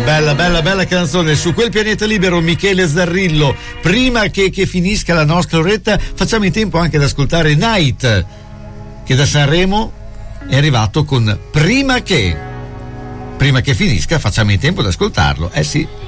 Bella canzone. Su quel pianeta libero, Michele Zarrillo. Prima che finisca la nostra oretta, facciamo in tempo anche ad ascoltare Night, che da Sanremo è arrivato con prima che finisca, facciamo in tempo ad ascoltarlo. Sì.